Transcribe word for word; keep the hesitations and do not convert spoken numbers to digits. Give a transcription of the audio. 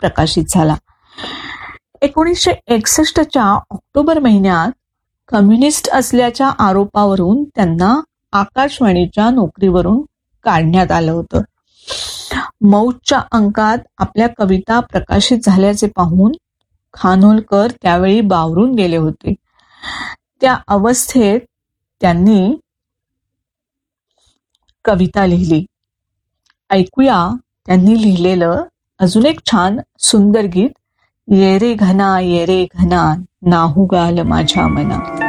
प्रकाशित झाला. एकोणीसशे एकसष्टच्या ऑक्टोबर महिन्यात कम्युनिस्ट असल्याच्या आरोपावरून त्यांना आकाशवाणीच्या नोकरीवरून काढण्यात आलं होतं. मौजच्या अंकात आपल्या कविता प्रकाशित झाल्याचे पाहून खानोलकर त्यावेळी बावरून गेले होते. त्या अवस्थेत त्यांनी कविता लिहिली. ऐकूया त्यांनी लिहिलेलं अजून एक छान सुंदर गीत, ये रे घना ये रे घना नाहू गाल माझ्या मना.